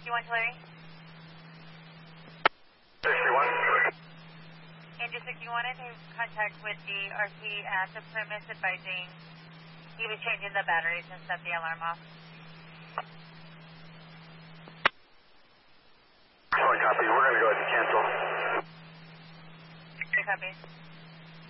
You want Larry? 61. Angel 61 in contact with the RP at the premise advising he was changing the batteries and set the alarm off. Copy. We're going to go ahead and cancel. Good copy.